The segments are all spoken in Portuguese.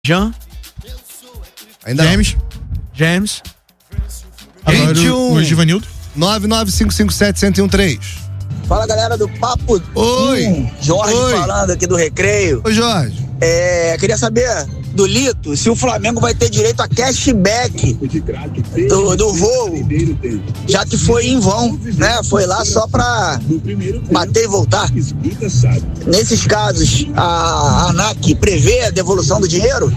Jean. Ainda James. Agora o Givanildo. 99557-1013. Fala, galera do Papo. Oi. Jorge falando aqui do Recreio. Oi, Jorge. Queria saber do Lito se o Flamengo vai ter direito a cashback do voo, já que foi em vão, né? Foi lá só pra bater e voltar. Nesses casos, a ANAC prevê a devolução do dinheiro?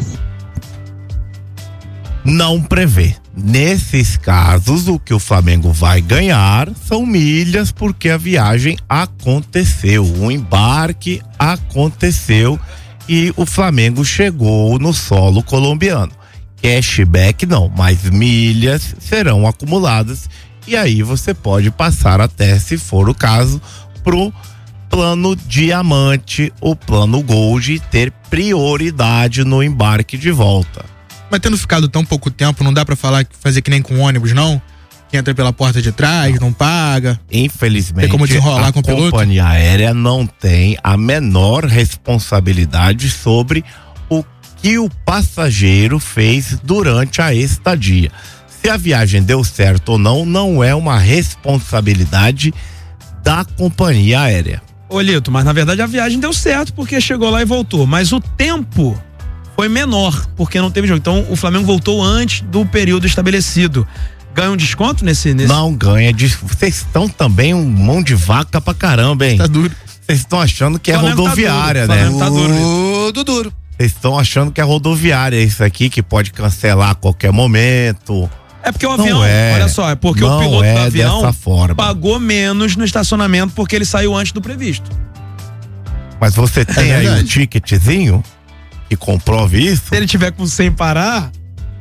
Não prevê. Nesses casos, o que o Flamengo vai ganhar são milhas, porque a viagem aconteceu, o embarque aconteceu e o Flamengo chegou no solo colombiano. Cashback não, mas milhas serão acumuladas e aí você pode passar até, se for o caso, pro plano diamante, o plano gold, e ter prioridade no embarque de volta. Mas tendo ficado tão pouco tempo, não dá pra fazer que nem com ônibus, não? Que entra pela porta de trás, não paga. Infelizmente, tem como desenrolar com o piloto? A companhia aérea não tem a menor responsabilidade sobre o que o passageiro fez durante a estadia. Se a viagem deu certo ou não, não é uma responsabilidade da companhia aérea. Ô, Lito, mas na verdade a viagem deu certo porque chegou lá e voltou. Mas o tempo foi menor, porque não teve jogo. Então o Flamengo voltou antes do período estabelecido. Ganha um desconto nesse... Não ganha. Vocês estão também um mão de vaca pra caramba, hein? Tá duro. Vocês estão achando que é rodoviária, tá né? Tá duro. Tudo duro. Vocês estão achando que é rodoviária isso aqui, que pode cancelar a qualquer momento. É porque o avião, olha só, é porque o piloto do avião pagou menos no estacionamento porque ele saiu antes do previsto. Mas você tem aí um ticketzinho que comprove isso? Se ele tiver com sem parar...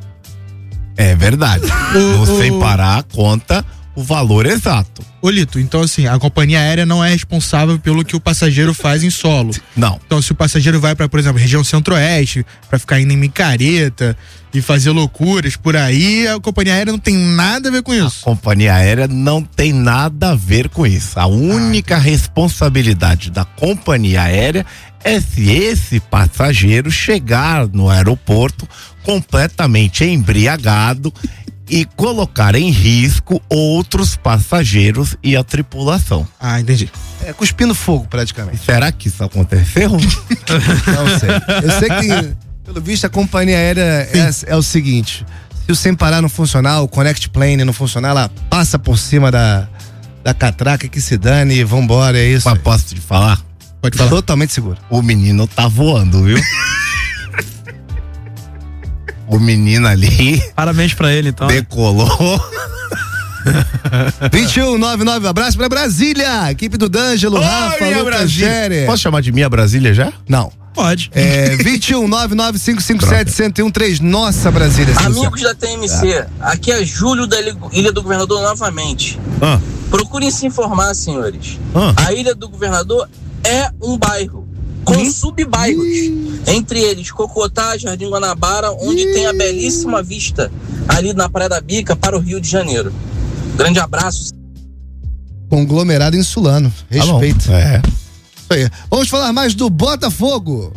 É verdade. Sem parar, conta o valor exato. Ô, Lito, então assim, a companhia aérea não é responsável pelo que o passageiro faz em solo. Não. Então, se o passageiro vai pra, por exemplo, região centro-oeste, pra ficar indo em micareta e fazer loucuras por aí, a companhia aérea não tem nada a ver com isso. A companhia aérea não tem nada a ver com isso. A única responsabilidade da companhia aérea é se esse passageiro chegar no aeroporto completamente embriagado e colocar em risco outros passageiros e a tripulação. Ah, entendi. É cuspindo fogo, praticamente. Será que isso aconteceu? Não sei. Eu sei que, pelo visto, a companhia aérea é o seguinte: se o sem parar não funcionar, o Connect Plane não funcionar, ela passa por cima da catraca, que se dane e vambora, é isso. Mas posso te falar? Pode falar. Totalmente seguro. O menino tá voando, viu? O menino ali. Parabéns pra ele, então. Decolou. 2199, abraço pra Brasília, equipe do D'Angelo, Rafa, Lucas Gere. Posso chamar de minha Brasília já? Não. Pode. 21995557-1013, nossa Brasília. Amigos da TMC, aqui é Júlio da Ilha do Governador novamente. Procurem se informar, senhores. A Ilha do Governador é um bairro com sub-bairros, entre eles Cocotá, Jardim Guanabara, onde tem a belíssima vista ali na Praia da Bica para o Rio de Janeiro. Grande abraço. Conglomerado insulano, respeito. Isso aí. Vamos falar mais do Botafogo.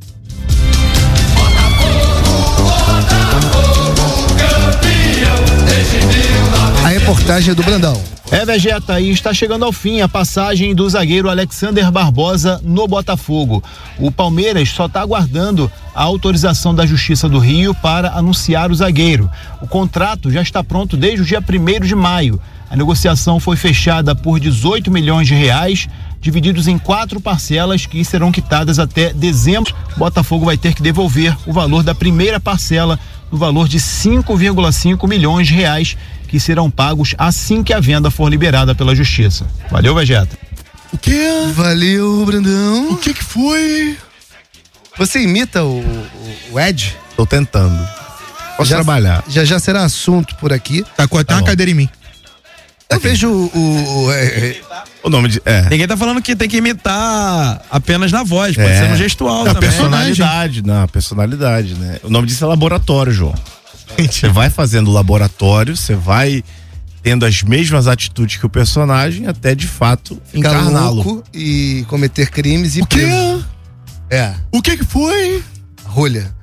A reportagem é do Brandão. Vegeta, e está chegando ao fim a passagem do zagueiro Alexander Barbosa no Botafogo. O Palmeiras só está aguardando a autorização da Justiça do Rio para anunciar o zagueiro. O contrato já está pronto desde o dia 1º de maio. A negociação foi fechada por 18 milhões de reais, divididos em 4 parcelas que serão quitadas até dezembro. O Botafogo vai ter que devolver o valor da primeira parcela, no valor de 5,5 milhões de reais, que serão pagos assim que a venda for liberada pela Justiça. Valeu, Vegeta. O quê? Valeu, Brandão. O que foi? Você imita o Ed? Tô tentando. Posso trabalhar. Já será assunto por aqui. Tá com até uma cadeira em mim. Eu vejo o nome de... Ninguém tá falando que tem que imitar apenas na voz, pode ser no gestual também. Personalidade, né? O nome disso é laboratório, João. Você vai fazendo laboratório, você vai tendo as mesmas atitudes que o personagem até de fato encarná-lo. E cometer crimes e o quê? preso. O que foi? Rolha.